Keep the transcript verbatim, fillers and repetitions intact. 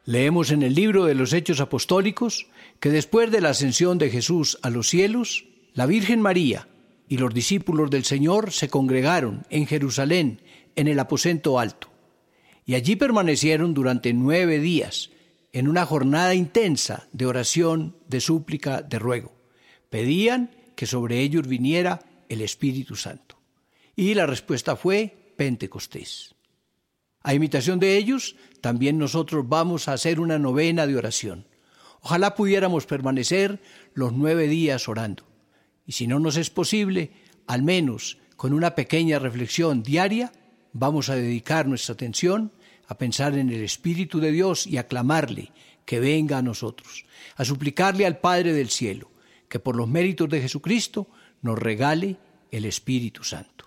Leemos en el libro de los Hechos Apostólicos que después de la ascensión de Jesús a los cielos, la Virgen María y los discípulos del Señor se congregaron en Jerusalén en el aposento alto, y allí permanecieron durante nueve días en una jornada intensa de oración, de súplica, de ruego. Pedían que sobre ellos viniera el Espíritu Santo. Y la respuesta fue Pentecostés. A imitación de ellos, también nosotros vamos a hacer una novena de oración. Ojalá pudiéramos permanecer los nueve días orando. Y si no nos es posible, al menos con una pequeña reflexión diaria, vamos a dedicar nuestra atención a pensar en el Espíritu de Dios y a clamarle que venga a nosotros, a suplicarle al Padre del cielo que por los méritos de Jesucristo nos regale el Espíritu Santo.